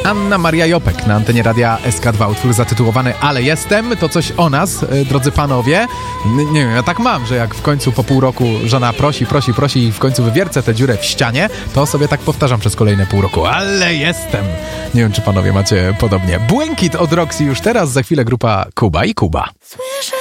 Anna Maria Jopek na antenie radia SK2. Utwór zatytułowany Ale jestem, to coś o nas, drodzy panowie. Nie wiem, ja tak mam, że jak w końcu po pół roku żona prosi i w końcu wywiercę tę dziurę w ścianie, to sobie tak powtarzam przez kolejne pół roku. Ale jestem. Nie wiem, czy panowie macie podobnie. Błękit od Roxy już teraz, za chwilę grupa Kuba i Kuba. Słyszę